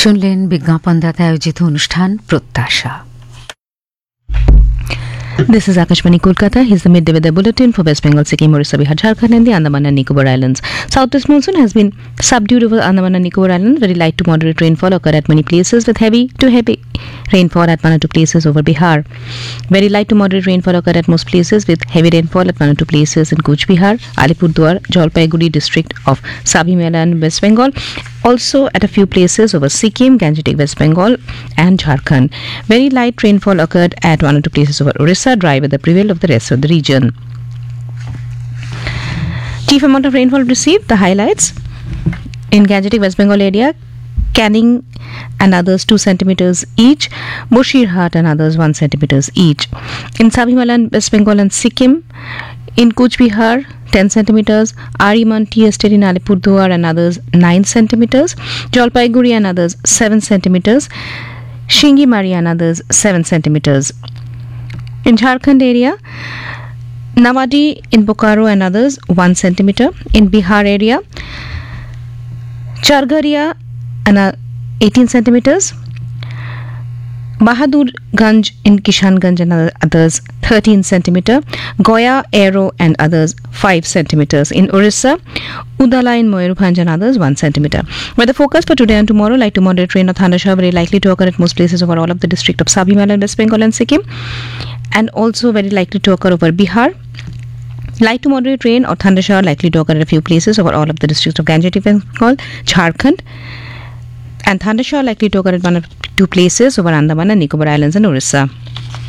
শুনলেন বিজ্ঞাপনদাতা আয়োজিত অনুষ্ঠান প্রত্যাশা। This is Akashvani Kolkata. Here's the midday weather bulletin for West Bengal, Sikkim, Orissa, Bihar, Jharkhand and the Andaman and Nicobar Islands. Southwest monsoon has been subdued over Andaman and Nicobar Islands. Very light to moderate rainfall occur at many places with heavy to heavy rainfall at one or two places over Bihar. Very light to moderate rainfall occur at most places with heavy rainfall at one or two places in Cooch Behar, Alipurduar, Jalpaiguri district of Sabhi-Mela and West Bengal. Also at a few places over Sikkim, Gangetic, West Bengal and Jharkhand. Very light rainfall occurred at one or two places over Orissa. Dry weather prevailed of the rest of the region. Chief amount of rainfall received, the highlights. In Gangetic, West Bengal area, Canning and others 2 centimeters each, Mushirhat and others 1 centimeters each. In Sabhi-Mela and West Bengal and Sikkim, in Cooch Behar 10 centimeters, Ariman Tea Estate in Alipurduar and others 9 centimeters, Jalpaiguri and others 7 centimeters, Shingimari and others 7 centimeters. In Jharkhand area, Nawadi in Bokaro and others 1 centimeter. In Bihar area, Chargaria and 18 centimeters, Bahadurganj in Kishanganj and others 13 centimeter, Goya, Aero and others 5 centimeters. In Orissa, Udala in Moyurbhanj and others 1 centimeter. Weather forecast for today and tomorrow: light to moderate rain or thundershower very likely to occur at most places over all of the district of Sabhi-Mela and West Bengal and Sikkim, and also very likely to occur over Bihar. Light to moderate rain or thundershower likely to occur at a few places over all of the districts of Gangetic, West Bengal, Jharkhand, and thundershower likely to occur at one or two places over Andaman and Nicobar Islands and Orissa.